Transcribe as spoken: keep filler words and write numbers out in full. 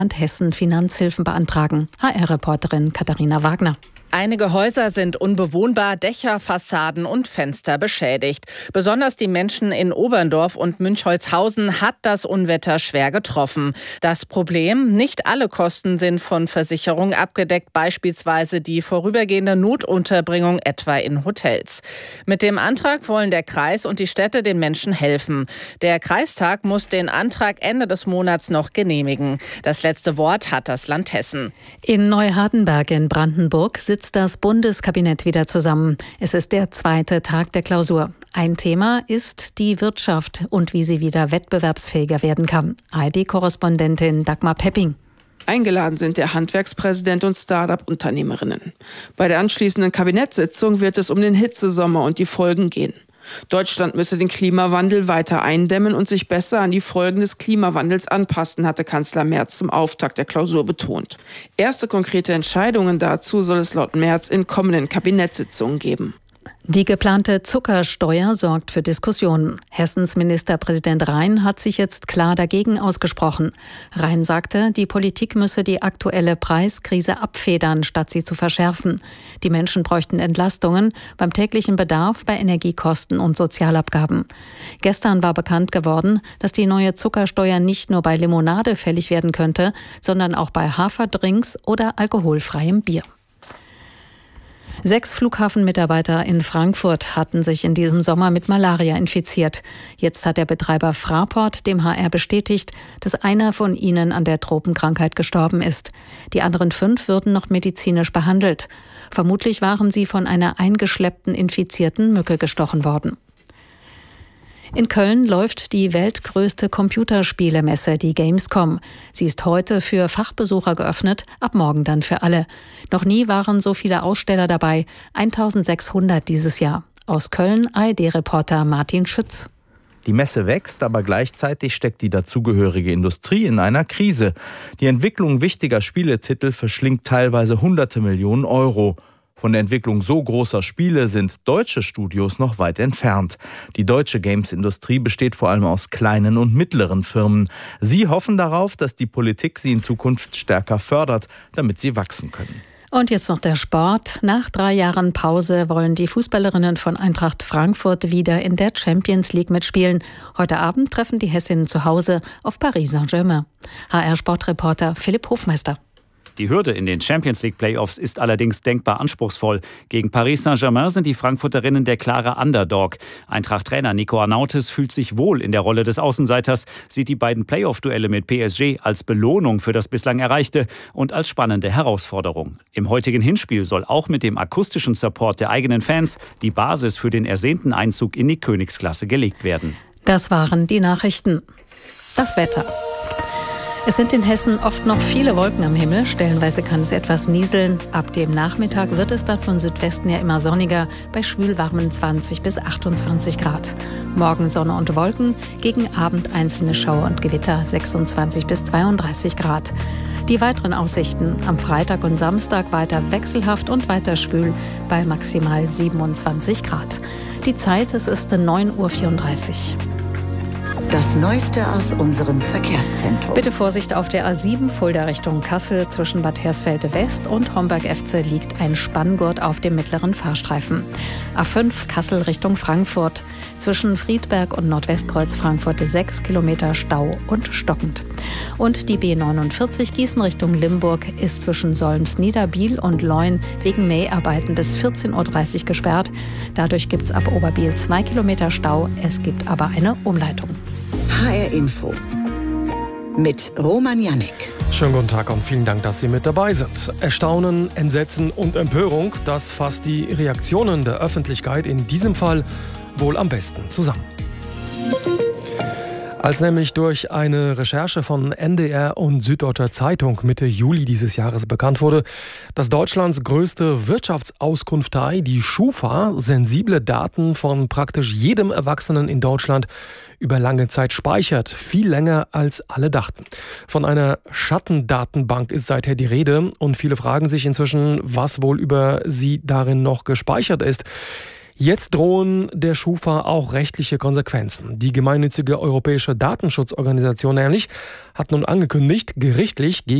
Hessen Finanzhilfen beantragen. H R-Reporterin Katharina Wagner. Einige Häuser sind unbewohnbar, Dächer, Fassaden und Fenster beschädigt. Besonders die Menschen in Oberndorf und Münchholzhausen hat das Unwetter schwer getroffen. Das Problem: Nicht alle Kosten sind von Versicherungen abgedeckt, beispielsweise die vorübergehende Notunterbringung etwa in Hotels. Mit dem Antrag wollen der Kreis und die Städte den Menschen helfen. Der Kreistag muss den Antrag Ende des Monats noch genehmigen. Das letzte Wort hat das Land Hessen. In Neuhardenberg in Brandenburg sitzt das Bundeskabinett wieder zusammen. Es ist der zweite Tag der Klausur. Ein Thema ist die Wirtschaft und wie sie wieder wettbewerbsfähiger werden kann. A R D-Korrespondentin Dagmar Pepping. Eingeladen sind der Handwerkspräsident und Start-up-Unternehmerinnen. Bei der anschließenden Kabinettssitzung wird es um den Hitzesommer und die Folgen gehen. Deutschland müsse den Klimawandel weiter eindämmen und sich besser an die Folgen des Klimawandels anpassen, hatte Kanzler Merz zum Auftakt der Klausur betont. Erste konkrete Entscheidungen dazu soll es laut Merz in kommenden Kabinettssitzungen geben. Die geplante Zuckersteuer sorgt für Diskussionen. Hessens Ministerpräsident Rhein hat sich jetzt klar dagegen ausgesprochen. Rhein sagte, die Politik müsse die aktuelle Preiskrise abfedern, statt sie zu verschärfen. Die Menschen bräuchten Entlastungen beim täglichen Bedarf, bei Energiekosten und Sozialabgaben. Gestern war bekannt geworden, dass die neue Zuckersteuer nicht nur bei Limonade fällig werden könnte, sondern auch bei Haferdrinks oder alkoholfreiem Bier. Sechs Flughafenmitarbeiter in Frankfurt hatten sich in diesem Sommer mit Malaria infiziert. Jetzt hat der Betreiber Fraport dem H R bestätigt, dass einer von ihnen an der Tropenkrankheit gestorben ist. Die anderen fünf würden noch medizinisch behandelt. Vermutlich waren sie von einer eingeschleppten infizierten Mücke gestochen worden. In Köln läuft die weltgrößte Computerspielemesse, die Gamescom. Sie ist heute für Fachbesucher geöffnet, ab morgen dann für alle. Noch nie waren so viele Aussteller dabei, eintausendsechshundert dieses Jahr. Aus Köln A R D-Reporter Martin Schütz. Die Messe wächst, aber gleichzeitig steckt die dazugehörige Industrie in einer Krise. Die Entwicklung wichtiger Spieletitel verschlingt teilweise hunderte Millionen Euro. Von der Entwicklung so großer Spiele sind deutsche Studios noch weit entfernt. Die deutsche Games-Industrie besteht vor allem aus kleinen und mittleren Firmen. Sie hoffen darauf, dass die Politik sie in Zukunft stärker fördert, damit sie wachsen können. Und jetzt noch der Sport. Nach drei Jahren Pause wollen die Fußballerinnen von Eintracht Frankfurt wieder in der Champions League mitspielen. Heute Abend treffen die Hessinnen zu Hause auf Paris Saint-Germain. H R-Sportreporter Philipp Hofmeister. Die Hürde in den Champions League Playoffs ist allerdings denkbar anspruchsvoll. Gegen Paris Saint-Germain sind die Frankfurterinnen der klare Underdog. Eintracht-Trainer Nico Arnautis fühlt sich wohl in der Rolle des Außenseiters, sieht die beiden Playoff-Duelle mit P S G als Belohnung für das bislang Erreichte und als spannende Herausforderung. Im heutigen Hinspiel soll auch mit dem akustischen Support der eigenen Fans die Basis für den ersehnten Einzug in die Königsklasse gelegt werden. Das waren die Nachrichten. Das Wetter. Es sind in Hessen oft noch viele Wolken am Himmel. Stellenweise kann es etwas nieseln. Ab dem Nachmittag wird es dann von Südwesten ja immer sonniger, bei schwülwarmen zwanzig bis achtundzwanzig Grad. Morgen Sonne und Wolken, gegen Abend einzelne Schauer und Gewitter, sechsundzwanzig bis zweiunddreißig Grad. Die weiteren Aussichten: am Freitag und Samstag weiter wechselhaft und weiter schwül bei maximal siebenundzwanzig Grad. Die Zeit, es ist neun Uhr vierunddreißig. Das Neueste aus unserem Verkehrszentrum. Bitte Vorsicht auf der A sieben, Fulda Richtung Kassel. Zwischen Bad Hersfeld West und Homberg-Efze liegt ein Spanngurt auf dem mittleren Fahrstreifen. A fünf, Kassel Richtung Frankfurt. Zwischen Friedberg und Nordwestkreuz Frankfurt sechs Kilometer Stau und stockend. Und die B neunundvierzig, Gießen Richtung Limburg, ist zwischen Solms-Niederbiel und Leun wegen Mäharbeiten bis vierzehn Uhr dreißig gesperrt. Dadurch gibt es ab Oberbiel zwei Kilometer Stau. Es gibt aber eine Umleitung. H R Info mit Roman Jannik. Schönen guten Tag und vielen Dank, dass Sie mit dabei sind. Erstaunen, Entsetzen und Empörung, das fasst die Reaktionen der Öffentlichkeit in diesem Fall wohl am besten zusammen. Als nämlich durch eine Recherche von N D R und Süddeutscher Zeitung Mitte Juli dieses Jahres bekannt wurde, dass Deutschlands größte Wirtschaftsauskunftei, die Schufa, sensible Daten von praktisch jedem Erwachsenen in Deutschland über lange Zeit speichert, viel länger als alle dachten. Von einer Schattendatenbank ist seither die Rede und viele fragen sich inzwischen, was wohl über sie darin noch gespeichert ist. Jetzt drohen der Schufa auch rechtliche Konsequenzen. Die gemeinnützige Europäische Datenschutzorganisation nämlich hat nun angekündigt, gerichtlich gegen